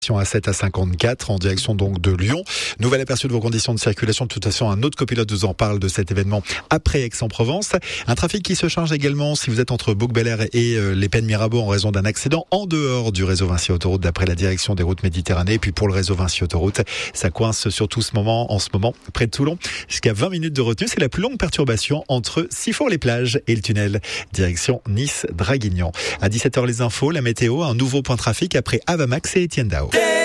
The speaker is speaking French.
A7 à 54 en direction donc de Lyon. Nouvel aperçu de vos conditions de circulation. De toute façon, un autre copilote vous en parle de cet événement après Aix-en-Provence. Un trafic qui se charge également si vous êtes entre Bouc-Bel-Air et les Pennes Mirabeau en raison d'un accident en dehors du réseau Vinci Autoroute d'après la direction des routes Méditerranée. Et puis pour le réseau Vinci Autoroute, ça coince surtout en ce moment près de Toulon. Jusqu'à 20 minutes de retenue. C'est la plus longue perturbation entre Sifour-les-Plages et le tunnel direction Nice-Draguignan. À 17h les infos, la météo, un nouveau point de trafic après Avamax et Etienne Dao.